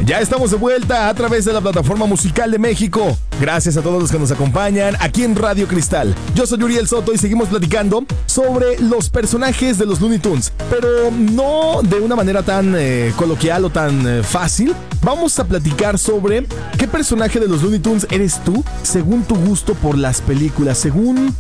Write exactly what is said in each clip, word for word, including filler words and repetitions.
Ya estamos de vuelta a través de la plataforma musical de México. Gracias a todos los que nos acompañan aquí en Radio Cristal. Yo soy Uriel Soto y seguimos platicando sobre los personajes de los Looney Tunes, pero no de una manera tan eh, coloquial o tan eh, fácil. Vamos a platicar sobre qué personaje de los Looney Tunes eres tú según tu gusto por las películas, según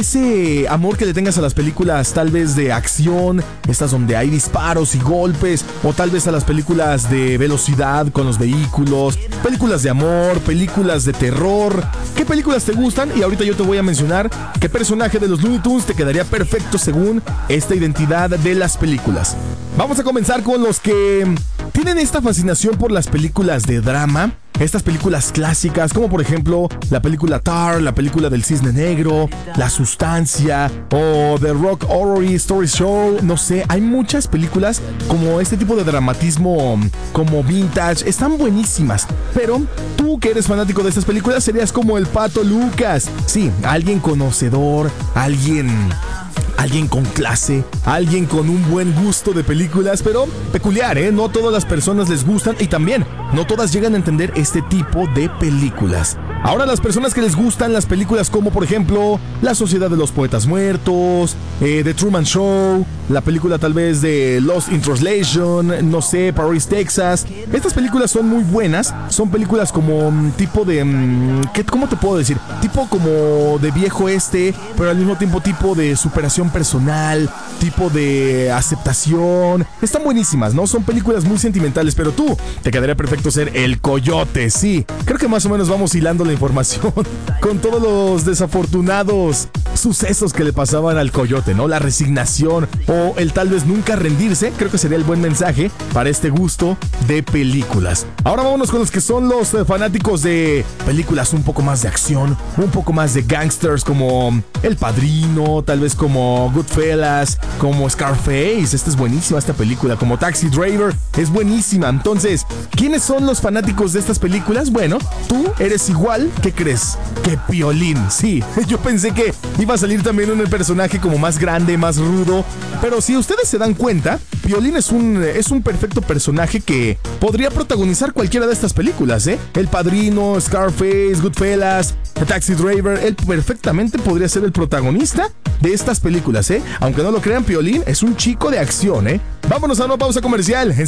ese amor que le tengas a las películas tal vez de acción, estas donde hay disparos y golpes, o tal vez a las películas de velocidad con los vehículos, películas de amor, películas de terror. ¿Qué películas te gustan? Y ahorita yo te voy a mencionar qué personaje de los Looney Tunes te quedaría perfecto según esta identidad de las películas. Vamos a comenzar con los que tienen esta fascinación por las películas de drama. Estas películas clásicas, como por ejemplo la película Tar, la película del Cisne Negro, La Sustancia o The Rock Horror Story Show. No sé, hay muchas películas como este tipo de dramatismo como vintage. Están buenísimas. Pero tú que eres fanático de estas películas serías como el Pato Lucas. Sí, alguien conocedor, alguien... Alguien con clase, alguien con un buen gusto de películas, pero peculiar, ¿eh? No todas las personas les gustan y también no todas llegan a entender este tipo de películas. Ahora, las personas que les gustan las películas como por ejemplo La Sociedad de los Poetas Muertos, eh, The Truman Show, la película tal vez de Lost in Translation, no sé, Paris, Texas. Estas películas son muy buenas, son películas como um, tipo de... Um, ¿qué, ¿Cómo te puedo decir? Tipo como de viejo este, pero al mismo tiempo tipo de superación personal, tipo de aceptación. Están buenísimas, ¿no? Son películas muy sentimentales, pero tú te quedaría perfecto ser el Coyote, sí. Creo que más o menos vamos hilando la información con todos los desafortunados sucesos que le pasaban al Coyote, ¿no? La resignación o el tal vez nunca rendirse, creo que sería el buen mensaje para este gusto de películas. Ahora vámonos con los que son los fanáticos de películas un poco más de acción, un poco más de gangsters, como El Padrino, tal vez como Goodfellas, como Scarface. Esta es buenísima esta película, como Taxi Driver, es buenísima. Entonces, ¿quiénes son los fanáticos de estas películas? Bueno, tú eres igual, ¿qué crees? Que Piolín. Sí, yo pensé que iba a salir también un personaje como más grande, más rudo, pero si ustedes se dan cuenta, Piolín es un, es un perfecto personaje que podría protagonizar cualquiera de estas películas, ¿eh? El Padrino, Scarface, Goodfellas, Taxi Driver, él perfectamente podría ser el protagonista de estas películas, ¿eh? Aunque no lo crean, Piolín es un chico de acción, ¿eh? Vámonos a una pausa comercial.